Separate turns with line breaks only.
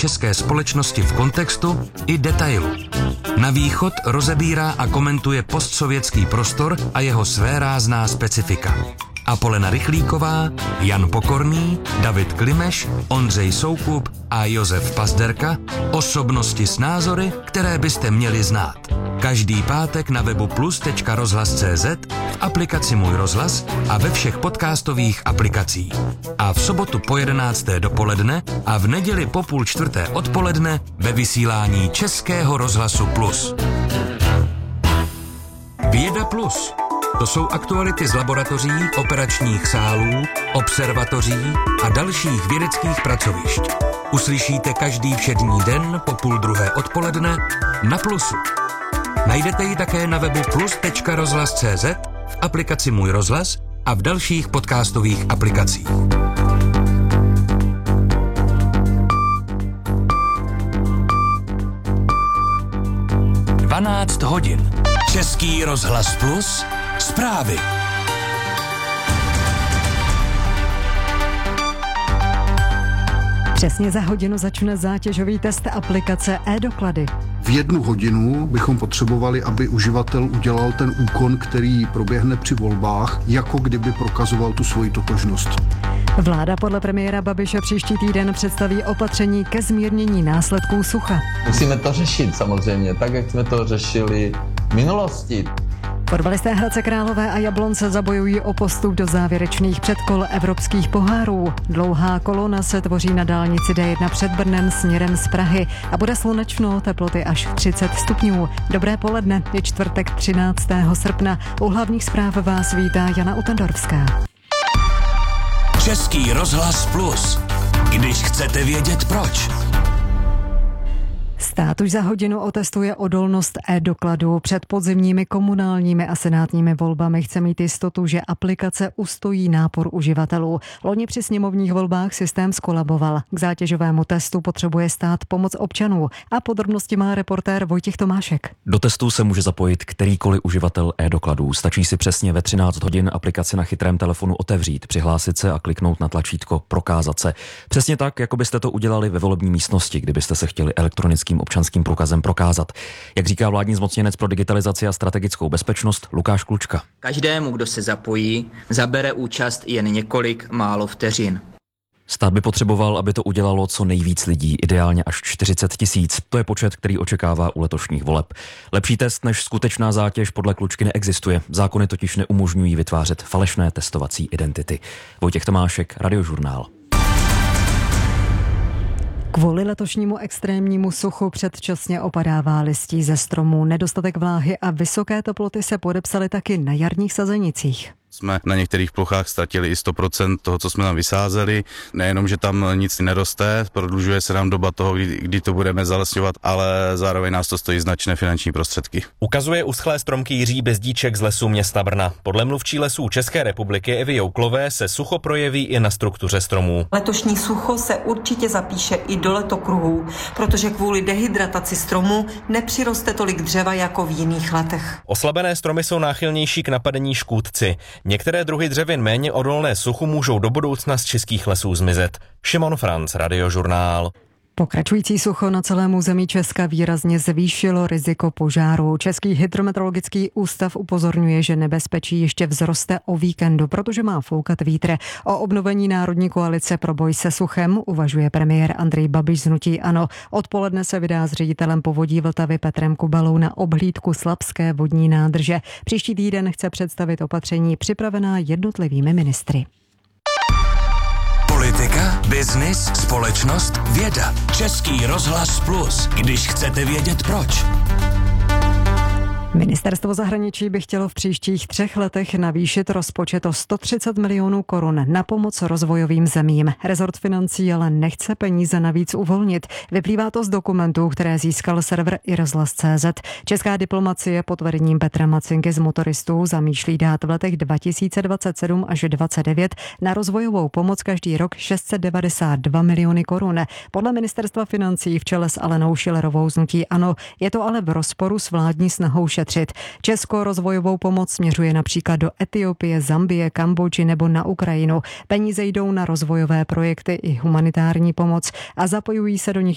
české společnosti v kontextu i detailu. Na východ rozebírá a komentuje postsovětský prostor a jeho svérázná specifika. Apolena Rychlíková, Jan Pokorný, David Klimeš, Ondřej Soukup a Josef Pazderka, osobnosti s názory, které byste měli znát. Každý pátek na webu plus.rozhlas.cz, v aplikaci Můj rozhlas a ve všech podcastových aplikacích. A v sobotu po 11. dopoledne a v neděli po 3:30 odpoledne ve vysílání Českého rozhlasu Plus. Věda Plus. To jsou aktuality z laboratoří, operačních sálů, observatoří a dalších vědeckých pracovišť. Uslyšíte každý všední den po 12:30 odpoledne na Plusu. Najdete ji také na webu plus.rozhlas.cz, v aplikaci Můj rozhlas a v dalších podcastových aplikacích. 12 hodin. Český rozhlas Plus. Zprávy.
Přesně za hodinu začne zátěžový test aplikace e-doklady.
V 1 hodinu bychom potřebovali, aby uživatel udělal ten úkon, který proběhne při volbách, jako kdyby prokazoval tu svoji totožnost.
Vláda podle premiéra Babiše příští týden představí opatření ke zmírnění následků sucha.
Musíme to řešit samozřejmě, tak jak jsme to řešili v minulosti.
Fotbalisté Hradce Králové a Jablonce zabojují o postup do závěrečných předkol evropských pohárů. Dlouhá kolona se tvoří na dálnici D1 před Brnem směrem z Prahy a bude slunečno, teploty až 30 stupňů. Dobré poledne, je čtvrtek 13. srpna. U hlavních zpráv vás vítá Jana Utendorfská.
Český rozhlas Plus. Když chcete vědět proč.
Stát už za hodinu otestuje odolnost e-dokladů. Před podzimními komunálními a senátními volbami chce mít jistotu, že aplikace ustojí nápor uživatelů. Loni při sněmovních volbách systém skolaboval. K zátěžovému testu potřebuje stát pomoc občanů. A podrobnosti má reportér Vojtěch Tomášek.
Do testů se může zapojit kterýkoliv uživatel e-dokladů. Stačí si přesně ve 13 hodin aplikaci na chytrém telefonu otevřít, přihlásit se a kliknout na tlačítko Prokázat se. Přesně tak, jako byste to udělali ve volební místnosti, kdybyste se chtěli elektronickým občanským průkazem prokázat. Jak říká vládní zmocněnec pro digitalizaci a strategickou bezpečnost Lukáš Klučka.
Každému, kdo se zapojí, zabere účast jen několik málo vteřin.
Stát by potřeboval, aby to udělalo co nejvíc lidí, ideálně až 40 000. To je počet, který očekává u letošních voleb. Lepší test než skutečná zátěž podle Klučky neexistuje. Zákony totiž neumožňují vytvářet falešné testovací identity. Vojtěch Tomášek, Radiožurnál.
Kvůli letošnímu extrémnímu suchu předčasně opadává listí ze stromů. Nedostatek vláhy a vysoké teploty se podepsaly taky na jarních sazenicích.
Jsme na některých plochách ztratili i 100% toho, co jsme tam vysázeli. Nejenom, že tam nic neroste, prodlužuje se nám doba toho, kdy to budeme zalesňovat, ale zároveň nás to stojí značné finanční prostředky.
Ukazuje uschlé stromky Jiří Bezdíček z Lesů města Brna. Podle mluvčí Lesů České republiky Evy Jouklové se sucho projeví i na struktuře stromů.
Letošní sucho se určitě zapíše i do letokruhů, protože kvůli dehydrataci stromů nepřiroste tolik dřeva jako v jiných letech.
Oslabené stromy jsou náchylnější k napadení škůdci. Některé druhy dřevin méně odolné suchu můžou do budoucna z českých lesů zmizet. Šimon Franc, Radiožurnál.
Pokračující sucho na celém území Česka výrazně zvýšilo riziko požáru. Český hydrometeorologický ústav upozorňuje, že nebezpečí ještě vzroste o víkendu, protože má foukat vítr. O obnovení Národní koalice pro boj se suchem uvažuje premiér Andrej Babiš z hnutí ANO. Odpoledne se vydá s ředitelem Povodí Vltavy Petrem Kubalou na obhlídku Slapské vodní nádrže. Příští týden chce představit opatření připravená jednotlivými ministry.
Politika, biznis, společnost, věda. Český rozhlas Plus. Když chcete vědět proč.
Ministerstvo zahraničí by chtělo v příštích 3 letech navýšit rozpočet o 130 milionů korun na pomoc rozvojovým zemím. Rezort financí ale nechce peníze navíc uvolnit. Vyplývá to z dokumentů, které získal server iRozhlas.cz. Česká diplomacie pod vedením Petra Macinky z Motoristů zamýšlí dát v letech 2027 až 2029 na rozvojovou pomoc každý rok 692 miliony korun. Podle ministerstva financí v čele s Alenou Schillerovou z hnutí ANO je to ale v rozporu s vládní snahou šetřit. Česko rozvojovou pomoc směřuje například do Etiopie, Zambie, Kambodži nebo na Ukrajinu. Peníze jdou na rozvojové projekty i humanitární pomoc a zapojují se do nich